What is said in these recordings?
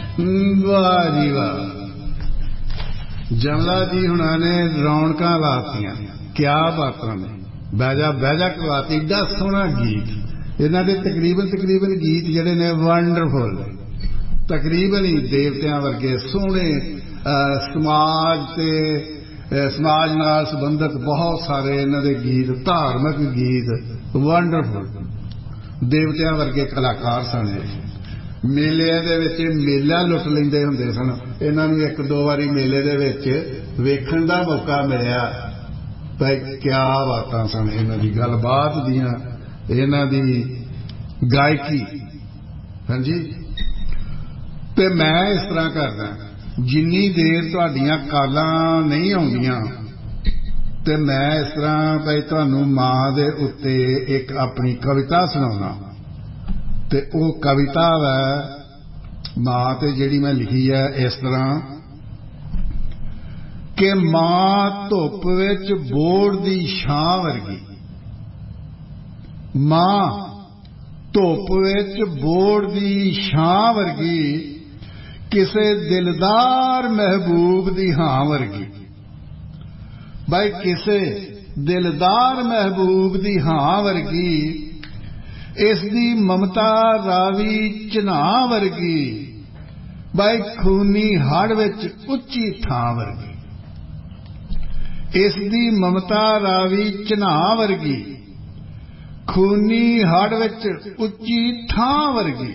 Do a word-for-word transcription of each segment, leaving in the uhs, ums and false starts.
वाह जी वाह, जमला जी हुणा ने रौनक लातियां, क्या बातां ने, बैजा बैजा करवाती। एडा सोहना गीत, इन्हां दे तकरीबन तकरीबन गीत जिहड़े ने वंडरफुल, तकरीबन ही देवतियां वर्गे सोहने। समाज ते समाज नाल संबंधित बहुत सारे इन्हां दे गीत, धार्मिक गीत वंडरफुल, देवतियां वर्गे कलाकार सन। मेले दे विच मेला लुट लैंदे हुंदे सन। इन्हां नूं एक दो वारी मेले दे विच वेखण दा मौका मिलिया। भाई क्या बातां सन इन्हां दी, गलबात दियां, इन्हां दी गायकी। हाँ जी, ते मैं इस तरह करदा, जिन्नी देर तुहाडीआं कालां नहीं आउंदियां ते मैं इस तरह भाई तुहानूं मां दे उत्ते एक अपनी कविता सुणाउणा। ते वो कविता है मां ते जिहड़ी मैं लिखी है इस तरह कि मां धुप विच बोड़ दी छां वर्गी, मां धुप विच बोड़ दी छां वर्गी, किसे दिलदार महबूब दी हां वर्गी। भाई किसे दिलदार महबूब दी हां वर्गी, इसदी ममता रावी चना वर्गी, भाई खूनी हड़ विच उच्ची थां वर्गी। इसदी ममता रावी चना वर्गी, खूनी हड़ विच उच्ची थां वर्गी।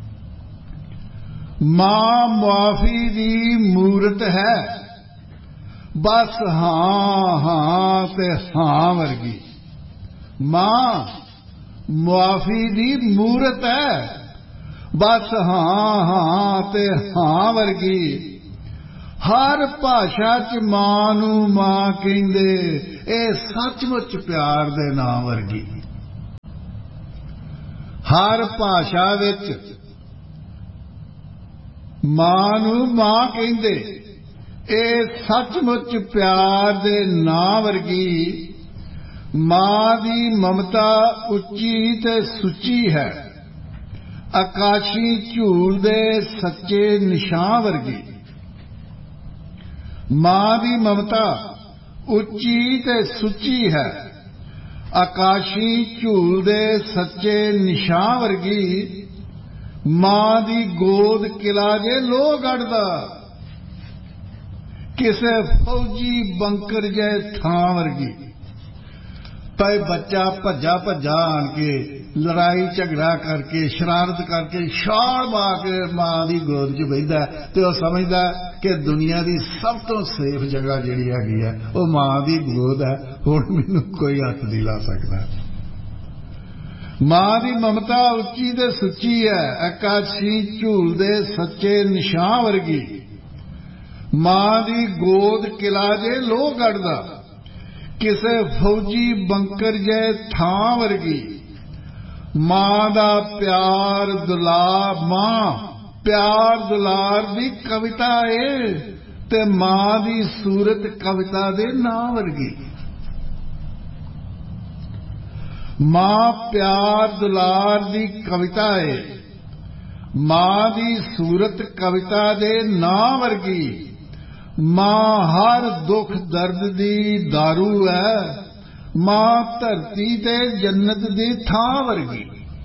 मां मुआफी दी मूरत है, बस हां हां ते हां वर्गी। मां मुआफी दी मूरत है, बस हां हां ते हां वर्गी। हर भाषा च मां नूं मां कहिंदे, ए सचमुच प्यार दे नां वर्गी। हर भाषा विच मां नूं मां कहिंदे, ए सचमुच प्यार दे नां वर्गी। मां दी ममता उच्ची ते सुची है, आकाशी झूल दे सच्चे निशां वर्गी। मां दी ममता उच्ची ते सुची है, आकाशी झूल दे सच्चे निशां वर्गी। मां दी गोद किला जे लोह गढ़दा, किसे फौजी बंकर जै थां वर्गी। भाई बच्चा भज्जा भज्जा आन के लड़ाई झगड़ा करके शरारत करके छाल मार के मां की गोद च बहिंदा ते वो समझदा कि दुनिया की सब तो सेफ जगह जिहड़ी हैगी है वो मां की गोद है, हुण मैनूं कोई हत्थ नहीं ला सकदा। मां की ममता उच्ची ते सुची है, आकाशी झूल दे सच्चे निशां वर्गी। मां की गोद किला जे लोह गढ़दा, किसे फौजी बंकर जै थां वर्गी। मां दा प्यार दुलार, मां प्यार दुलार दी कविता है, ते मां दी सूरत कविता दे नां वर्गी। मां प्यार दुलार दी कविता है, मां दी सूरत कविता दे नां वर्गी। मां हर दुख दर्द दी दारू है, मां धरती ते जन्नत दी थां वर्गी।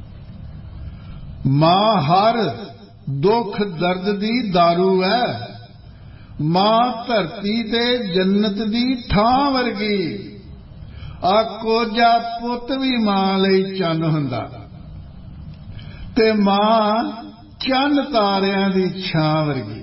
मां हर दुख दर्द दी दारू है, मां धरती ते जन्नत दी थां वर्गी। आ कोजा पुत भी मां लई चन्न हुंदा, ते मां चन्न तारियां दी छां वर्गी।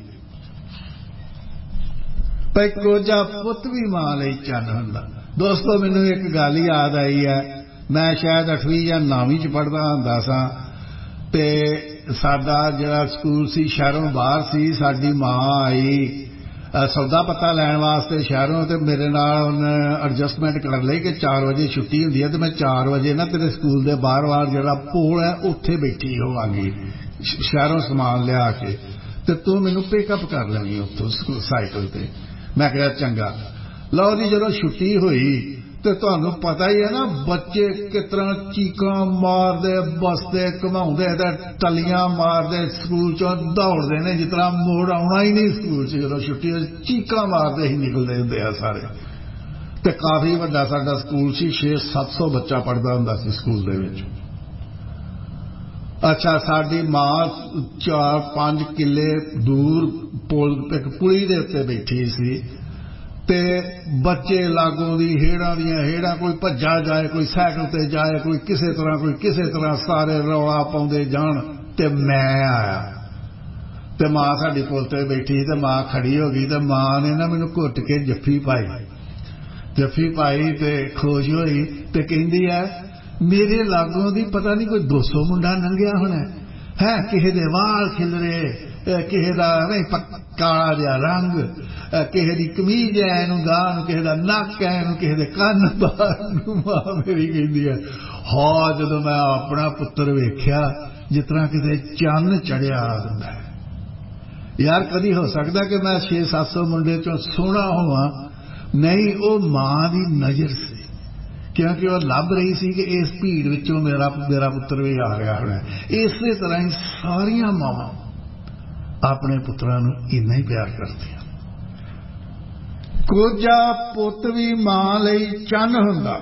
भाई कोजा पुत भी मां लई चन्न हुंदा। दोस्तों मैनूं एक गल याद आई है, मैं शायद अठवीं या नौवीं च पढ़दा हुंदा सां ते साडा जिहड़ा स्कूल सी शहरों बाहर सी। साडी मां आई सौदा पत्ता लैण वास्ते शहरों, ते मेरे नाल उन्हें एडजस्टमेंट कर लई कि चार बजे छुट्टी हुंदी है ते मैं चार बजे ना तेरे स्कूल दे बाहर बाहर जिहड़ा पोल है उत्थे बैठी होवांगी शहरों समान लिया के, ते तू मैनूं पिकअप कर लैणी उत्थों साइकिल ते। मैं कहा चंगा। लो जी जदों छुट्टी हुई ਤੇ ਤੁਹਾਨੂੰ ਪਤਾ ਹੀ ਹੈ ਨਾ ਬੱਚੇ ਕਿਸ ਤਰ੍ਹਾਂ ਚੀਕਾਂ ਮਾਰਦੇ ਬਸਦੇ ਘੁਮਾਉਂਦੇ ਤੇ ਟੱਲੀਆਂ ਮਾਰਦੇ ਸਕੂਲ ਚੋਂ ਦੌੜਦੇ ਨੇ ਜਿਸ ਤਰ੍ਹਾਂ ਮੋੜ ਆਉਣਾ ਹੀ ਨਹੀਂ ਸਕੂਲ 'ਚ ਜਦੋਂ ਛੁੱਟੀ ਚੀਕਾਂ ਮਾਰਦੇ ਹੀ ਨਿਕਲਦੇ ਹੁੰਦੇ ਆ ਸਾਰੇ। ਤੇ ਕਾਫੀ ਵੱਡਾ ਸਾਡਾ ਸਕੂਲ ਸੀ, ਛੇ ਸੱਤ ਸੌ ਬੱਚਾ ਪੜ੍ਹਦਾ ਹੁੰਦਾ ਸੀ ਸਕੂਲ ਦੇ ਵਿੱਚ। ਅੱਛਾ, ਸਾਡੀ ਮਾਂ ਚਾਰ ਪੰਜ ਕਿੱਲੇ ਦੂਰ ਪੁਲ ਇੱਕ ਪੁਲੀ ਦੇ ਉੱਤੇ ਬੈਠੀ ਸੀ ਤੇ ਬੱਚੇ ਲਾਗੋਂ ਦੀ ਹੇੜਾਂ ਦੀਆਂ ਹੇੜਾਂ, ਕੋਈ ਭੱਜਾ ਜਾਏ, ਕੋਈ ਸਾਈਕਲ ਤੇ ਜਾਏ, ਕੋਈ ਕਿਸੇ ਤਰ੍ਹਾਂ ਕੋਈ ਕਿਸੇ ਤਰ੍ਹਾਂ, ਸਾਰੇ ਰੌਲਾ ਪਾਉਂਦੇ ਜਾਣ। ਤੇ ਮੈਂ ਆਇਆ ਤੇ ਮਾਂ ਸਾਡੀ ਪੁਲ ਤੇ ਬੈਠੀ ਤੇ ਮਾਂ ਖੜੀ ਹੋ ਗਈ ਤੇ ਮਾਂ ਨੇ ਨਾ ਮੈਨੂੰ ਘੁੱਟ ਕੇ ਜੱਫੀ ਪਾਈ। ਜੱਫੀ ਪਾਈ ਤੇ ਖੁਸ਼ ਹੋਈ ਤੇ ਕਹਿੰਦੀ ਹੈ ਮੇਰੇ ਲਾਗੋਂ ਦੀ ਪਤਾ ਨਹੀਂ ਕੋਈ ਦੋ ਸੌ ਮੁੰਡਾ ਲੰਘਿਆ ਹੋਣਾ ਹੈ, ਕਿਸੇ ਦੇ ਵਾਲ ਖਿਲਰੇ, ਕਿਸੇ ਦਾ ਕਾਲਾ ਜਿਹਾ ਰੰਗ, ਕਿਸੇ ਦੀ ਕਮੀਜ਼ ਹੈ ਇਹਨੂੰ ਗਾਹ ਨੂੰ, ਕਿਸੇ ਦਾ ਨੱਕ ਹੈ ਇਹਨੂੰ, ਕਿਸੇ ਦੇ ਕੰਨ ਬਾਹਰ ਨੂੰ। ਮਾਂ ਮੇਰੀ ਕਹਿੰਦੀ ਹੈ ਹਾਂ ਜਦੋਂ ਮੈਂ ਆਪਣਾ ਪੁੱਤਰ ਵੇਖਿਆ ਜਿਸ ਤਰ੍ਹਾਂ ਕਿਤੇ ਚੰਨ ਚੜਿਆ ਹੁੰਦਾ ਹੈ। ਯਾਰ ਕਦੀ ਹੋ ਸਕਦਾ ਕਿ ਮੈਂ ਛੇ ਸੱਤ ਸੌ ਮੁੰਡੇ ਚੋਂ ਸੋਹਣਾ ਹੋਵਾਂ? ਨਹੀਂ, ਉਹ ਮਾਂ ਦੀ ਨਜ਼ਰ ਸੀ, ਕਿਉਂਕਿ ਉਹ ਲੱਭ ਰਹੀ ਸੀ ਕਿ ਇਸ ਭੀੜ ਵਿੱਚੋਂ ਮੇਰਾ ਮੇਰਾ ਪੁੱਤਰ ਵੀ ਆ ਰਿਹਾ ਹੋਣਾ। ਇਸੇ ਤਰ੍ਹਾਂ ਹੀ ਸਾਰੀਆਂ ਮਾਵਾਂ ਆਪਣੇ ਪੁੱਤਰਾਂ ਨੂੰ ਇੰਨਾ ਹੀ ਪਿਆਰ ਕਰਦੀਆਂ। ਕੋਝਾ ਪੁੱਤ ਵੀ ਮਾਂ ਲਈ ਚੰਨ ਹੁੰਦਾ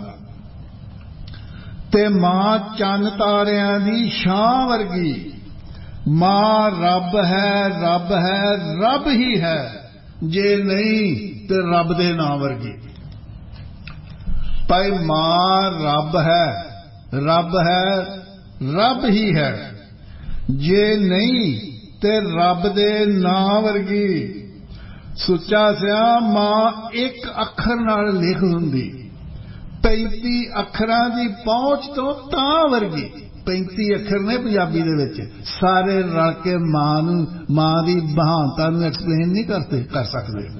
ਤੇ ਮਾਂ ਚੰਨ ਤਾਰਿਆਂ ਦੀ ਛਾਂ ਵਰਗੀ। ਮਾਂ ਰੱਬ ਹੈ, ਰੱਬ ਹੈ, ਰੱਬ ਹੀ ਹੈ, ਜੇ ਨਹੀਂ ਤੇ ਰੱਬ ਦੇ ਨਾਂ ਵਰਗੀ। ਭਾਈ ਮਾਂ ਰੱਬ ਹੈ, ਰੱਬ ਹੈ, ਰੱਬ ਹੀ ਹੈ, ਜੇ ਨਹੀਂ ਤੇ ਰੱਬ ਦੇ ਨਾਂ ਵਰਗੀ। ਸੁੱਚਾ ਸਿਆ ਮਾਂ ਇੱਕ ਅੱਖਰ ਨਾਲ ਲਿਖ ਹੁੰਦੀ, ਪੈਂਤੀ ਅੱਖਰਾਂ ਦੀ ਪਹੁੰਚ ਤੋਂ ਤਾਂ ਵਰਗੀ। ਪੈਂਤੀ ਅੱਖਰ ਨੇ ਪੰਜਾਬੀ ਦੇ ਵਿੱਚ, ਸਾਰੇ ਰਲ ਕੇ ਮਾਂ ਨੂੰ ਮਾਂ ਦੀ ਮਹਾਨਤਾ ਨੂੰ ਐਕਸਪਲੇਨ ਨਹੀਂ ਕਰਦੇ ਕਰ ਸਕਦੇ।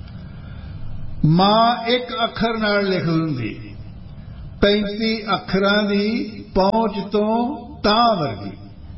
ਮਾਂ ਇੱਕ ਅੱਖਰ ਨਾਲ ਲਿਖ ਹੁੰਦੀ, ਪੈਂਤੀ ਅੱਖਰਾਂ ਦੀ ਪਹੁੰਚ ਤੋਂ ਤਾਂ ਵਰਗੀ।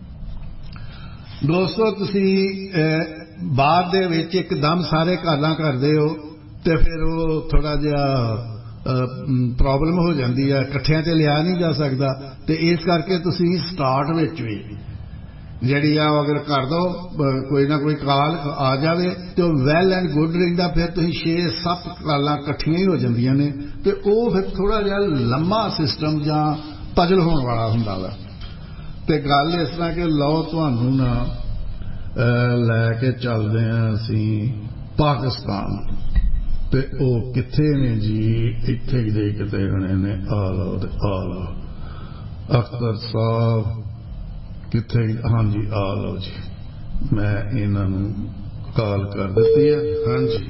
ਦੋਸਤੋ ਤੁਸੀਂ ਬਾਅਦ ਦੇ ਵਿੱਚ ਇੱਕਦਮ ਸਾਰੇ ਕਾਲਾਂ ਕਰਦੇ ਹੋ ਤੇ ਫਿਰ ਉਹ ਥੋੜਾ ਜਿਹਾ ਪ੍ਰੋਬਲਮ ਹੋ ਜਾਂਦੀ ਹੈ, ਇਕੱਠਿਆਂ ਤੇ ਲਿਆ ਨਹੀਂ ਜਾ ਸਕਦਾ। ਤੇ ਇਸ ਕਰਕੇ ਤੁਸੀਂ ਸਟਾਰਟ ਵਿੱਚ ਵੀ ਜਿਹੜੀ ਆ ਅਗਰ ਕਰ ਦੋ ਕੋਈ ਨਾ ਕੋਈ ਕਾਲ ਆ ਜਾਵੇ ਤੇ ਉਹ ਵੈਲ ਐਂਡ ਗੁੱਡ ਰਹਿੰਦਾ। ਫਿਰ ਤੁਸੀਂ ਛੇ ਸੱਤ ਕਾਲਾਂ ਇਕੱਠੀਆਂ ਹੀ ਹੋ ਜਾਂਦੀਆਂ ਨੇ ਤੇ ਉਹ ਫਿਰ ਥੋੜਾ ਜਿਹਾ ਲੰਮਾ ਸਿਸਟਮ ਜਾਂ ਪਜ਼ਲ ਹੋਣ ਵਾਲਾ ਹੁੰਦਾ ਵਾ। ਤੇ ਗੱਲ ਇਸ ਤਰ੍ਹਾਂ ਕਿ ਲਓ ਤੁਹਾਨੂੰ ਨਾ ਲੈ ਕੇ ਚੱਲਦੇ ਹਾਂ ਅਸੀਂ ਪਾਕਿਸਤਾਨ। ਤੇ ਉਹ ਕਿੱਥੇ ਨੇ ਜੀ? ਇੱਥੇ ਹੀ ਦੇ ਕਿਤੇ ਹੋਣੇ ਨੇ। ਆ ਲਓ ਤੇ ਆ ਲਓ ਅਖਤਰ ਸਾਹਿਬ ਕਿੱਥੇ? ਹਾਂਜੀ ਆ ਲਓ ਜੀ, ਮੈਂ ਇਹਨਾਂ ਨੂੰ ਕਾਲ ਕਰ ਦਿੱਤੀ ਹੈ। ਹਾਂਜੀ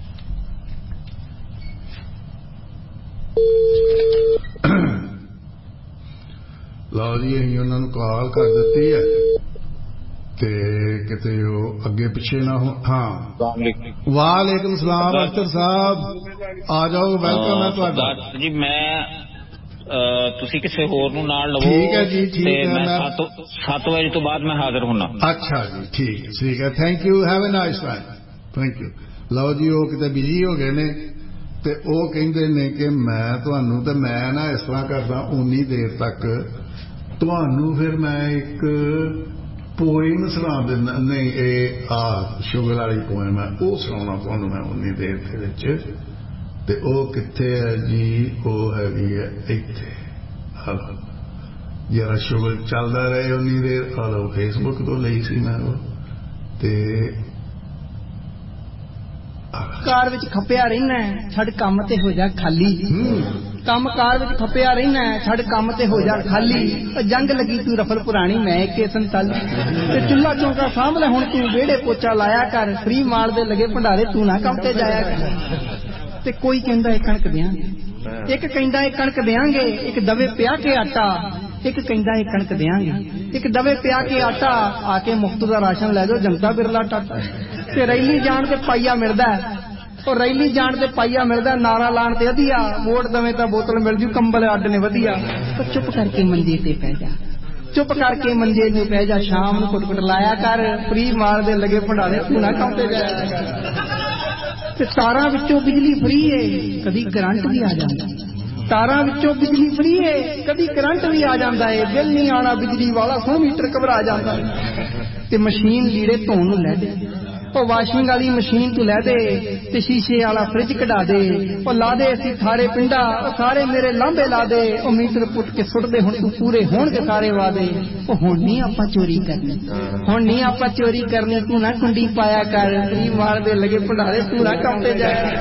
ਲਓ ਜੀ, ਅਸੀਂ ਉਹਨਾਂ ਨੂੰ ਕਾਲ ਕਰ ਦਿੱਤੀ ਹੈ ਤੇ ਕਿਤੇ ਉਹ ਅੱਗੇ ਪਿੱਛੇ ਨਾ ਹੋ। ਹਾਂ, ਵਾਲੇਕੁਮ ਸਲਾਮ ਅਖਤਰ ਸਾਹਿਬ, ਆ ਜਾਓ, ਵੈਲਕਮ ਹੈ ਤੁਹਾਡਾ ਜੀ। ਮੈਂ ਤੁਸੀਂ ਕਿਸੇ ਹੋਰ ਨੂੰ ਨਾਲ ਲਵੋ। ਠੀਕ ਹੈ ਜੀ, ਠੀਕ ਹੈ। ਮੈਂ ਸੱਤ ਵਜੇ ਤੋਂ ਬਾਅਦ ਮੈਂ ਹਾਜ਼ਰ ਹੋਣਾ। ਅੱਛਾ ਜੀ, ਠੀਕ ਹੈ, ਠੀਕ ਹੈ, thank you, have a nice time, thank you. ਲਓ ਜੀ, ਉਹ ਕਿਤੇ ਬਿਜੀ ਹੋ ਗਏ ਨੇ ਤੇ ਉਹ ਕਹਿੰਦੇ ਨੇ ਕਿ ਮੈਂ ਤੁਹਾਨੂੰ, ਤੇ ਮੈਂ ਨਾ ਇਸ ਤਰ੍ਹਾਂ ਕਰਦਾ ਉਨੀ ਦੇਰ ਤੱਕ ਤੁਹਾਨੂੰ ਫਿਰ ਮੈਂ ਇੱਕ ਪੋਇਮ ਸੁਣਾ ਦਿੰਦਾ। ਨਹੀਂ, ਇਹ ਆ ਸ਼ੁਗਰ ਵਾਲੀ ਪੋਇਮ ਹੈ, ਉਹ ਸੁਣਾਉਣਾ ਤੁਹਾਨੂੰ ਮੈਂ ਉਨੀ ਦੇਰ ਦੇ ਵਿੱਚ। ਤੇ ਉਹ ਕਿੱਥੇ ਹੈ ਜੀ? ਉਹ ਹੈਗੀ ਹੈ ਇੱਥੇ। ਹਲੋ ਜਰਾ ਸ਼ੁਗਰ ਚੱਲਦਾ ਰਹੇ ਉਨੀ ਦੇਰ। ਹਲੋ ਫੇਸਬੁੱਕ ਤੋਂ ਲਈ ਸੀ ਮੈਂ ਉਹ। ਤੇ ਕਾਰ ਵਿੱਚ ਖੱਪਿਆ ਰਹਿਣਾ, ਛੱਡ ਕੰਮ ਤੇ ਹੋ ਜਾ ਖਾਲੀ। ਕੰਮ ਕਾਰ ਵਿੱਚ ਖੱਪਿਆ ਰਹਿਣਾ, ਛੱਡ ਕੰਮ ਤੇ ਹੋ ਜਾ ਖਾਲੀ। ਜੰਗ ਲੱਗੀ ਤੂੰ ਰਫਲ ਪੁਰਾਣੀ, ਮੈਂ ਏਕੇ ਸੰਤਾਲੀ। ਤੇ ਚੁੱਲਾ ਚੌਂਕਾ ਸਾਂਭ ਲੈ ਹੁਣ ਤੂੰ, ਵਿਹੜੇ ਪੋਚਾ ਲਾਇਆ ਕਰ। ਫਰੀ ਮਾਲ ਦੇ ਲੱਗੇ ਭੰਡਾਰੇ, ਤੂੰ ਨਾ ਕੰਮ ਤੇ ਜਾਇਆ ਕਰ। ਤੇ ਕੋਈ ਕਹਿੰਦਾ ਇਹ ਕਣਕ ਦਿਆਂਗੇ, ਇੱਕ ਕਹਿੰਦਾ ਇਹ ਕਣਕ ਦਿਆਂਗੇ, ਇੱਕ ਦਵੇ ਪਿਆ ਕੇ ਆਟਾ। ਇੱਕ ਕਹਿੰਦਾ ਇਹ ਕਣਕ ਦਿਆਂਗੇ, ਇੱਕ ਦਵੇ ਪਿਆ ਕੇ ਆਟਾ। ਆ ਕੇ ਮੁਫਤ ਦਾ ਰਾਸ਼ਨ ਲੈ ਜਾਓ, ਜਨਤਾ ਬਿਰਲਾ ਟਾਟਾ। ਤੇ ਰੈਲੀ ਜਾਣ ਤੇ ਪਾਈਆ ਮਿਲਦਾ, ਉਹ ਰੈਲੀ ਜਾਣ ਤੇ ਪਾਈਆ ਮਿਲਦਾ। ਨਾਰਾ ਲਾਣ ਤੇ ਵਧੀਆ, ਵੋਟ ਦਵੇਂ ਤਾਂ ਬੋਤਲ ਮਿਲ ਜੂ, ਕੰਬਲ ਅੱਡ ਨੇ ਵਧੀਆ। ਉਹ ਚੁੱਪ ਕਰਕੇ ਮੰਜੇ ਤੇ ਪੈ ਜਾ, ਚੁੱਪ ਕਰਕੇ ਮੰਜੇ ਨੂੰ ਪੈ ਜਾ। ਸ਼ਾਮ ਨੂੰ ਕੁੱਟ ਕੁੱਟ ਲਾਇਆ ਕਰ, ਫਰੀ ਮਾਲ ਦੇ ਲੱਗੇ ਭੰਡਾਰੇ, ਤੂੰ ਨਾ ਕੰਮ ਤੇ ਜਾਇਆ। ਤੇ ਤਾਰਾਂ ਵਿੱਚੋਂ ਬਿਜਲੀ ਫਰੀ ਏ, ਕਦੀ ਕਰੰਟ ਵੀ ਆ ਜਾਂਦਾ। ਤਾਰਾਂ ਵਿੱਚੋਂ ਬਿਜਲੀ ਫਰੀ ਏ, ਕਦੀ ਕਰੰਟ ਵੀ ਆ ਜਾਂਦਾ ਏ, ਬਿੱਲ ਨਹੀਂ ਆਉਣਾ ਬਿਜਲੀ ਵਾਲਾ, ਸੌ ਮੀਟਰ ਘਬਰਾ ਜਾਂਦਾ ਏ। ਤੇ ਮਸ਼ੀਨ ਲੀੜੇ ਧੋਣ ਨੂੰ ਲੈ ਦੇ, ਉਹ ਵਾਸ਼ਿੰਗ ਵਾਲੀ ਮਸ਼ੀਨ ਤੂੰ ਲੈ ਦੇ, ਤੇ ਸ਼ੀਸ਼ੇ ਵਾਲਾ ਫਰਿੱਜ ਕਢਾ ਦੇ, ਉਹ ਲਾ ਦੇ ਅਸੀਂ ਥਾਰੇ ਪਿੰਡਾ, ਉਹ ਸਾਰੇ ਮੇਰੇ ਲਾਂਬੇ ਲਾ ਦੇ, ਉਹ ਮੀਟਰ ਪੁੱਟ ਕੇ ਸੁੱਟ ਦੇ, ਹੁਣ ਤੂੰ ਪੂਰੇ ਹੋਣਗੇ ਸਾਰੇ ਵਾਦੇ। ਉਹ ਹੁਣ ਨਹੀਂ ਆਪਾਂ ਚੋਰੀ ਕਰਨੀ, ਹੁਣ ਨਹੀਂ ਆਪਾਂ ਚੋਰੀ ਕਰਨੀ, ਤੂੰ ਨਾ ਕੁੰਡੀ ਪਾਇਆ ਕਰ, ਤੀ ਮਾਰ ਦੇ ਲਗੇ ਭੰਡਾਰੇ, ਤੂੰ ਨਾ ਕੰਮ ਤੇ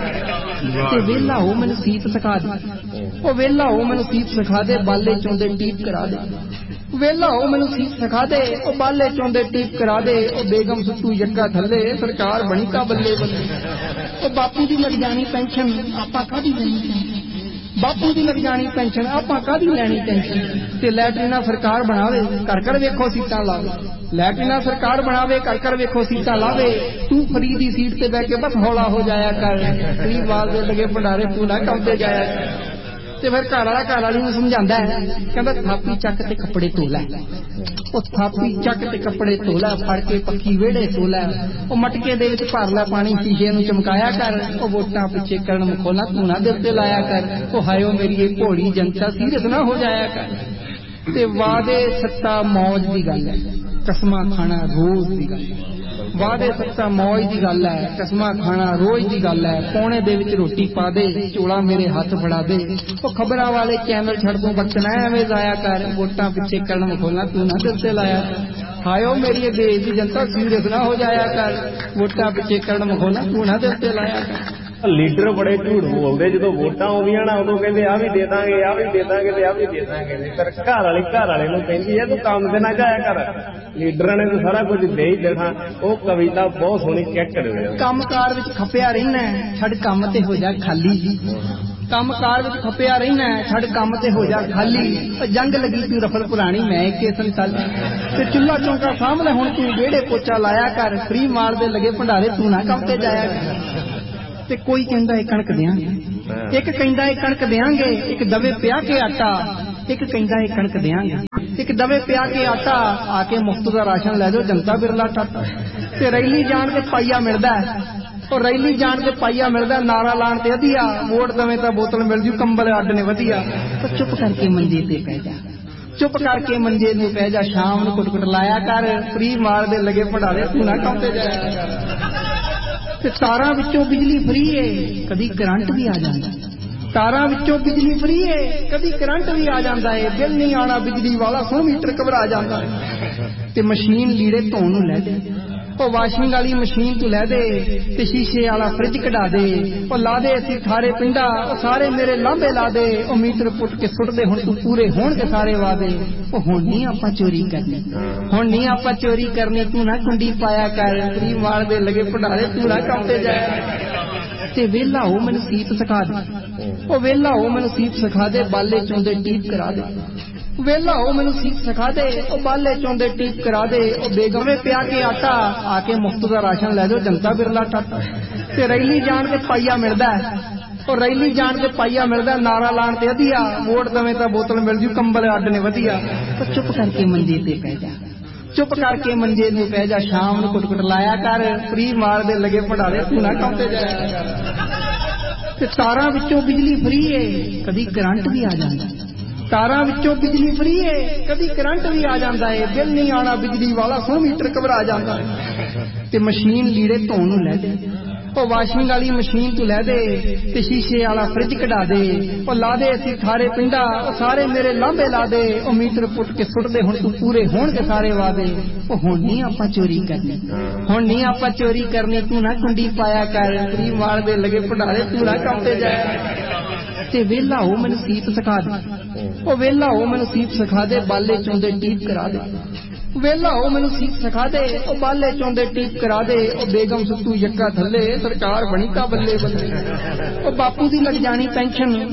ਜਾਇਆ। ਤੇ ਵਿਹਲਾ ਹੋ ਮੈਨੂੰ ਸੀਤ ਸਿਖਾ ਦੇ, ਉਹ ਵਿਹਲਾ ਹੋ ਮੈਨੂੰ ਸੀਤ ਸਿਖਾ ਦੇ, ਬਾਲੇ ਚੋਂਦੇ ਟੀਪ ਕਰਾ ਦੇ, ਵੇਲਾ ਹੋ ਮੈਨੂੰ ਸੀਤ ਸਿਖਾ ਦੇ, ਉਹ ਬਾਲੇ ਚੋਂਦੇ ਟੀਪ ਕਰਾ ਦੇ, ਉਹ ਬੇਗਮ ਸੁੱਤੂ ਯੱਕਾ ਥੱਲੇ, ਸਰਕਾਰ ਬਣੀ ਤਾਂ ਬੱਲੇ ਬੱਲੇ। ਉਹ ਬਾਪੂ ਦੀ ਲੱਗ ਜਾਣੀ ਪੈਨਸ਼ਨ, ਆਪਾਂ ਕਾਹਦੀ ਲੈਣੀ ਟੈਨਸ਼ਨ, ਬਾਪੂ ਦੀ ਲੱਗ ਜਾਣੀ ਪੈਨਸ਼ਨ, ਆਪਾਂ ਕਾਹਦੀ ਲੈਣੀ ਟੈਨਸ਼ਨ। ਤੇ ਲੈਟਰੀਨਾ ਸਰਕਾਰ ਬਣਾਵੇ, ਘਰ ਘਰ ਵੇਖੋ ਸੀਟਾਂ ਲਾਵੇ, ਲੈਟਰੀਨਾ ਸਰਕਾਰ ਬਣਾਵੇ, ਘਰ ਘਰ ਵੇਖੋ ਸੀਟਾਂ ਲਾਵੇ, ਤੂੰ ਫਰੀ ਦੀ ਸੀਟ ਤੇ ਬਹਿ ਕੇ ਬਸ ਹੌਲਾ ਹੋ ਜਾਇਆ ਕਰ, ਫਰੀ ਵਾਲ ਦੇ ਲਗੇ ਭੰਡਾਰੇ, ਤੂੰ ਨਾ ਕੰਮ ਤੇ ਜਾਇਆ ਕਰ। ਤੇ ਫਿਰ ਘਰ ਵਾਲਾ ਘਰ ਵਾਲੀ ਨੂੰ ਸਮਝਾਉਂਦਾ ਹੈ, ਕਹਿੰਦਾ ਥਾਪੀ ਚੱਕ ਤੇ ਕੱਪੜੇ ਧੋ ਲੈ, ਉਹ ਥਾਪੀ ਚੱਕ ਤੇ ਕੱਪੜੇ ਧੋ ਲੈ, ਫੜ ਕੇ ਪੱਖੀ ਵਿਹੜੇ ਧੋ ਲੈ, ਉਹ ਮਟਕੇ ਦੇ ਵਿੱਚ ਭਰ ਲੈ ਪਾਣੀ, ਸ਼ੀਸ਼ੇ ਨੂੰ ਚਮਕਾਇਆ ਕਰ, ਉਹ ਵੋਟਾਂ ਪਿੱਛੇ ਕਰਨ ਮਖੌਲਾ ਤੂੰ ਨਾ ਦਿਲ ਤੇ ਲਾਇਆ ਕਰ, ਉਹ ਹਾਇਓ ਮੇਰੀ ਇਹ ਭੋਲੀ ਜਨਤਾ ਸੀਰੀਅਸ ਨਾ ਹੋ ਜਾਇਆ ਕਰ। ਤੇ ਵਾਦੇ ਸੱਤਾ ਮੌਜ ਦੀ ਗੱਲ ਹੈ, ਕਸਮਾਂ ਖਾਣਾ ਰੋਜ਼ ਦੀ ਗੱਲ ਹੈ, ਵਾਦੇ ਸੱਤਾ ਮੌਜ ਦੀ ਗੱਲ ਹੈ, ਕਸਮਾਂ ਖਾਣਾ ਰੋਜ਼ ਦੀ ਗੱਲ ਹੈ, ਪੌਣੇ ਦੇ ਵਿੱਚ ਰੋਟੀ ਪਾ ਦੇ, ਝੋਲਾ ਮੇਰੇ ਹੱਥ ਫੜਾ ਦੇ, ਉਹ ਖਬਰਾਂ ਵਾਲੇ ਚੈਨਲ ਛੱਡ ਦੂੰ, ਬਖਸ਼ਣਾ ਐਵੇਂ ਜਾਇਆ ਕਰ, ਵੋਟਾਂ ਪਿੱਛੇ ਕਰਨ ਮਖੌਲਾ ਤੂੰ ਨਾ ਦਿਲ ਤੇ ਲਾਇਆ ਕਰ। ਹਾਇਓ ਮੇਰੀ ਦੇਸ਼ ਦੀ ਜਨਤਾ ਸੀਰੀਅਸ ਨਾ ਹੋ ਜਾਇਆ ਕਰ, ਵੋਟਾਂ ਪਿੱਛੇ ਕਰਨ ਮਖੌਲਾ ਤੂੰ ਨਾ ਦਿਲ ਤੇ ਲਾਇਆ ਕਰ। ਲੀਡਰ ਬੜੇ ਝੂਠ ਬੋਲਦੇ, ਜਦੋਂ ਵੋਟਾਂ ਆਉਂਦੀਆਂ ਨਾ ਉਦੋਂ ਕਹਿੰਦੇ ਆਹ ਵੀ ਦੇ ਦਾਂਗੇ, ਆਹ ਵੀ ਦੇ ਦਾਂਗੇ ਤੇ ਆਹ ਵੀ ਦੇ ਦਾਂਗੇ, ਪਰ ਘਰ ਵਾਲੀ ਘਰ ਵਾਲੇ ਨੂੰ ਕਹਿੰਦੀ ਹੈ ਤੂੰ ਕੰਮ ਤੇ ਨਾ ਜਾਇਆ ਕਰ, ਲੀਡਰਾਂ ਨੇ ਤਾਂ ਸਾਰਾ ਕੁਝ ਦੇ ਹੀ ਦੇਣਾ। ਉਹ ਕਵਿਤਾ ਬਹੁਤ ਸੋਹਣੀ ਚੈੱਕ ਕਰਿਓ। ਕੰਮਕਾਰ ਵਿੱਚ ਖਪਿਆ ਰਹਿਣਾ, ਛੱਡ ਕੰਮ ਤੇ ਹੋ ਜਾ ਖਾਲੀ, ਕੰਮਕਾਰ ਵਿੱਚ ਖਪਿਆ ਰਹਿਣਾ, ਛੱਡ ਕੰਮ ਤੇ ਹੋ ਜਾ ਖਾਲੀ, ਜੰਗ ਲੱਗੀ ਤੂੰ ਰਫਲ ਪੁਰਾਣੀ ਮੈਂ ਇੱਕੇ ਸੰਤਾਲੀ, ਤੇ ਚੁੱਲ੍ਹਾ ਚੌਂਕਾ ਸਾਹਮਣੇ ਹੁਣ ਤੂੰ ਵਿਹੜੇ ਪੋਚਾ ਲਾਇਆ ਕਰ, ਫਰੀ ਮਾਰ ਦੇ ਲਗੇ ਭੰਡਾਰੇ ਤੂੰ ਨਾ ਕੰਮ ਤੇ ਜਾਇਆ ਕਰ। ਤੇ ਕੋਈ ਕਹਿੰਦਾ ਇਹ ਕਣਕ ਦਿਆਂਗੇ, ਇੱਕ ਕਹਿੰਦਾ ਇਹ ਕਣਕ ਦਿਆਂਗੇ, ਇੱਕ ਦਵੇ ਪਿਆ ਕੇ ਆਟਾ, ਇੱਕ ਕਹਿੰਦਾ ਇਹ ਕਣਕ ਦਿਆਂਗੇ, ਇੱਕ ਦਵੇ ਪਿਆ ਕੇ ਆਟਾ, ਆ ਕੇ ਮੁਫਤ ਦਾ ਰਾਸ਼ਨ ਲੈ ਜਾਓ ਜਨਤਾ ਬਿਰਲਾ ਟਾਟਾ। ਤੇ ਰੈਲੀ ਜਾਣ ਕੇ ਪਾਈਆ ਮਿਲਦਾ, ਉਹ ਰੈਲੀ ਜਾਣ ਕੇ ਪਾਈਆ ਮਿਲਦਾ, ਨਾਰਾ ਲਾਣ ਤੇ ਅਧੀਆ, ਵੋਟ ਦਵੇਂ ਤਾਂ ਬੋਤਲ ਮਿਲ ਜੂ, ਕੰਬਲ ਅੱਡ ਨੇ ਵਧੀਆ। ਤਾਂ ਚੁੱਪ ਕਰਕੇ ਮੰਜੇ ਤੇ ਪੈ ਜਾ, ਚੁੱਪ ਕਰਕੇ ਮੰਜੇ ਨੂੰ ਪੈ ਜਾ, ਸ਼ਾਮ ਨੂੰ ਕੁੱਟ ਕੁੱਟ ਲਾਇਆ ਕਰ, ਫਰੀ ਮਾਰ ਦੇ ਲਗੇ ਭੰਡਾਰੇ ਤੂੰ ਨਾ ਕੰਮ ਤੇ ਜਾਇਆ ਕਰ। ਤੇ ਤਾਰਾਂ ਵਿੱਚੋਂ ਬਿਜਲੀ ਫਰੀ ਏ, ਕਦੀ ਕਰੰਟ ਵੀ ਆ ਜਾਂਦਾ, ਤਾਰਾਂ ਵਿੱਚੋਂ ਬਿਜਲੀ ਫਰੀ ਏ, ਕਦੀ ਕਰੰਟ ਵੀ ਆ ਜਾਂਦਾ ਏ, ਬਿੱਲ ਨਹੀਂ ਆਉਣਾ ਬਿਜਲੀ ਵਾਲਾ, ਸੌ ਮੀਟਰ ਘਬਰਾ ਜਾਂਦਾ ਏ। ਤੇ ਮਸ਼ੀਨ ਲੀੜੇ ਧੋਣ ਨੂੰ ਲੈ ਦੇ, ਉਹ ਵਾਸ਼ਿੰਗ ਵਾਲੀ ਮਸ਼ੀਨ ਤੂੰ ਲੈ ਦੇ, ਤੇ ਸ਼ੀਸ਼ੇ ਵਾਲਾ ਫਰਿੱਜ ਕਢਾ ਦੇ, ਉਹ ਲਾ ਦੇ ਅਸੀਂ ਥਾਰੇ ਪਿੰਡਾ, ਉਹ ਸਾਰੇ ਮੇਰੇ ਲਾਂਬੇ ਲਾ ਦੇ, ਉਹ ਮੀਟਰ ਪੁੱਟ ਕੇ ਸੁੱਟ ਦੇ, ਹੁਣ ਤੂੰ ਪੂਰੇ ਹੋਣਗੇ ਸਾਰੇ ਵਾਦੇ। ਉਹ ਹੁਣ ਨਹੀਂ ਆਪਾਂ ਚੋਰੀ ਕਰਨੀ, ਹੁਣ ਨਹੀਂ ਆਪਾਂ ਚੋਰੀ ਕਰਨੀ, ਤੂੰ ਨਾ ਕੁੰਡੀ ਪਾਇਆ ਕਰ, ਫਰੀ ਮਾਰ ਦੇ ਲਗੇ ਭੰਡਾਰੇ ਤੂੰ ਨਾ ਕੰਮ ਤੇ ਜਾਇਆ। ਤੇ ਵਿਹਲਾ ਹੋ ਮੈਨੂੰ ਸੀਤ ਸਿਖਾ ਦੇ, ਉਹ ਵਿਹਲਾ ਹੋ ਮੈਨੂੰ ਸੀਤ ਸਿਖਾ ਦੇ, ਬਾਲੇ ਚੋਂਦੇ ਟੀਪ ਕਰਾ ਦੇ, ਵੇਲਾ ਹੋ ਮੈਨੂੰ ਸੀਤ ਸਿਖਾ ਦੇ, ਉਹ ਬਾਲੇ ਚੋਂਦੇ ਟੀਪ ਕਰਾ ਦੇ, ਉਹ ਬੇਗਮੇ ਪਿਆ ਕੇ ਆਟਾ, ਆ ਕੇ ਮੁਫਤ ਦਾ ਰਾਸ਼ਨ ਲੈ ਜਾਓ ਜਨਤਾ ਬਿਰਲਾ ਟਾਟਾ। ਤੇ ਰੈਲੀ ਜਾਣ ਕੇ ਪਾਈਆ ਮਿਲਦਾ, ਉਹ ਰੈਲੀ ਜਾਣ ਕੇ ਪਾਈਆ ਮਿਲਦਾ, ਨਾਰਾ ਲਾਣ ਤੇ ਅਧੀਆ, ਵੋਟ ਦਵੇਂ ਤਾਂ ਬੋਤਲ ਮਿਲ ਜੂ, ਕੰਬਲ ਅੱਡ ਨੇ ਵਧੀਆ। ਤਾਂ ਚੁੱਪ ਕਰਕੇ ਮੰਜੇ ਤੇ ਪੈ ਜਾ, ਚੁੱਪ ਕਰਕੇ ਮੰਜੇ ਨੂੰ ਪੈ ਜਾ, ਸ਼ਾਮ ਨੂੰ ਕੁੱਟ ਕੁੱਟ ਲਾਇਆ ਕਰ, ਫਰੀ ਮਾਰ ਦੇ ਲਗੇ ਭੰਡਾਰੇ ਤੂੰ ਨਾ ਕੰਮ ਤੇ ਜਾਇਆ ਕਰ। ਤੇ ਤਾਰਾਂ ਵਿੱਚੋਂ ਬਿਜਲੀ ਫਰੀ ਏ, ਕਦੀ ਕਰੰਟ ਵੀ ਆ ਜਾਂਦਾ, ਤਾਰਾਂ ਵਿੱਚੋਂ ਬਿਜਲੀ ਫਰੀ ਏ, ਕਦੀ ਕਰੰਟ ਵੀ ਆ ਜਾਂਦਾ ਏ, ਬਿੱਲ ਨਹੀਂ ਆਉਣਾ ਬਿਜਲੀ ਵਾਲਾ, ਸੌ ਮੀਟਰ ਘਬਰਾ ਜਾਂਦਾ ਏ। ਤੇ ਮਸ਼ੀਨ ਲੀੜੇ ਧੋਣ ਨੂੰ ਲੈ ਦੇ, ਉਹ ਵਾਸ਼ਿੰਗ ਵਾਲੀ ਮਸ਼ੀਨ ਤੂੰ ਲੈ ਦੇ, ਤੇ ਸ਼ੀਸ਼ੇ ਵਾਲਾ ਫਰਿੱਜ ਕਢਾ ਦੇ, ਉਹ ਲਾ ਦੇ ਅਸੀਂ ਥਾਰੇ ਪਿੰਡਾ, ਉਹ ਸਾਰੇ ਮੇਰੇ ਲਾਂਬੇ ਲਾ ਦੇ, ਉਹ ਮੀਟਰ ਪੁੱਟ ਕੇ ਸੁੱਟ ਦੇ, ਹੁਣ ਤੂੰ ਪੂਰੇ ਹੋਣਗੇ ਸਾਰੇ ਵਾਦੇ। ਉਹ ਹੁਣ ਨਹੀਂ ਆਪਾਂ ਚੋਰੀ ਕਰਨੀ, ਹੁਣ ਨਹੀਂ ਆਪਾਂ ਚੋਰੀ ਕਰਨੀ, ਤੂੰ ਨਾ ਕੁੰਡੀ ਪਾਇਆ ਕਰ, ਫਰੀ ਮਾਰ ਦੇ ਲਗੇ ਭੰਡਾਰੇ ਤੂੰ ਨਾ ਕੰਮ ਤੇ ਜਾਇਆ। ਤੇ ਵਿਹਲਾ ਹੋ ਮੈਨੂੰ ਸੀਤ ਸਿਖਾ ਦੇ, ਉਹ ਵਿਹਲਾ ਹੋ ਮੈਨੂੰ ਸੀਤ ਸਿਖਾ ਦੇ, ਬਾਲੇ ਚੋਂਦੇ ਟੀਪ ਕਰਾ ਦੇ, ਵੇਲਾ ਹੋ ਮੈਨੂੰ ਸੀਤ ਸਿਖਾ ਦੇ, ਉਹ ਬਾਲੇ ਚੋਂਦੇ ਟੀਪ ਕਰਾ ਦੇ, ਉਹ ਬੇਗਮ ਸੁੱਤੂ ਯੱਕਾ ਥੱਲੇ, ਸਰਕਾਰ ਬਣੀ ਤਾਂ ਬੱਲੇ ਬੱਲੇ। ਉਹ ਬਾਪੂ ਦੀ ਲੱਗ ਜਾਣੀ ਪੈਨਸ਼ਨ,